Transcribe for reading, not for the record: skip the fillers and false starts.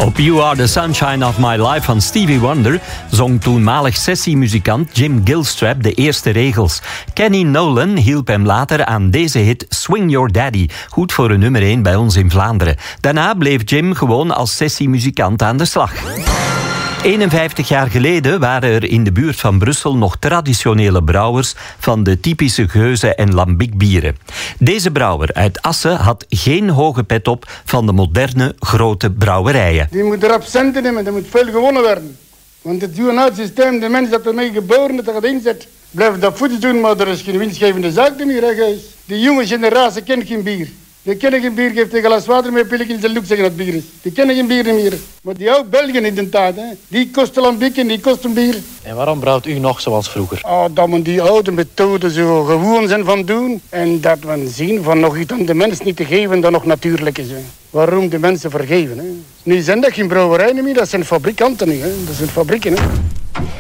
Op You Are The Sunshine Of My Life van Stevie Wonder zong toenmalig sessiemuzikant Jim Gilstrap de eerste regels. Kenny Nolan hielp hem later aan deze hit Swing Your Daddy, goed voor een nummer 1 bij ons in Vlaanderen. Daarna bleef Jim gewoon als sessiemuzikant aan de slag. 51 jaar geleden waren er in de buurt van Brussel nog traditionele brouwers van de typische Geuze en Lambic bieren. Deze brouwer uit Assen had geen hoge pet op van de moderne grote brouwerijen. Die moet erop centen nemen, er moet veel gewonnen worden. Want het duur systeem, de mens dat ermee geboren dat erin zit, blijft dat voeten doen, maar er is geen winstgevende zaak meer, hè, Geus. Die jonge generatie kent geen bier. Die kennen geen bier, geeft een glas water met pillen in zijn look zeggen dat het bier is. Die kennen geen bier meer. Maar die oude Belgen in de tijd, hè, die kosten lambic en die kosten bier. En waarom brouwt u nog zoals vroeger? Oh, dat men die oude methoden zo gewoon zijn van doen. En dat we zien van nog iets aan de mens niet te geven dat nog natuurlijk is. Hè. Waarom de mensen vergeven. Hè. Nu zijn dat geen brouwerijen meer, dat zijn fabrikanten. Hè. Dat zijn fabrieken. Hè.